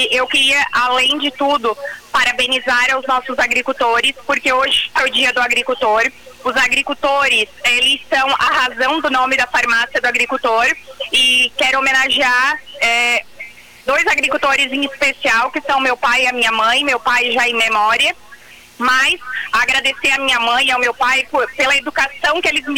eu queria, além de tudo, parabenizar os nossos agricultores, porque hoje é o Dia do Agricultor. Os agricultores, eles são a razão do nome da farmácia do agricultor, e quero homenagear dois agricultores em especial, que são meu pai e a minha mãe, meu pai já em memória, mas agradecer a minha mãe e ao meu pai pela educação que eles me